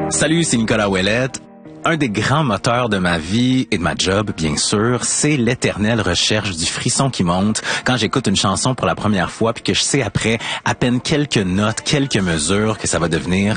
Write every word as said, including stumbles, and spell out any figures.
Salut, c'est Nicolas Ouellette. Un des grands moteurs de ma vie et de ma job, bien sûr, c'est l'éternelle recherche du frisson qui monte quand j'écoute une chanson pour la première fois puis que je sais après à peine quelques notes, quelques mesures que ça va devenir